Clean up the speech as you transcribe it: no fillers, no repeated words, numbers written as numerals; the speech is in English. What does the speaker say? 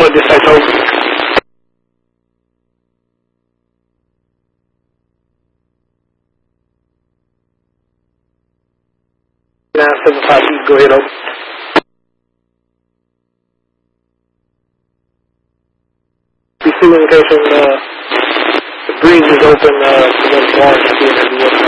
ahead, this site's open. 975 feet, go ahead, open. BC indication, the breeze is open, to the barn,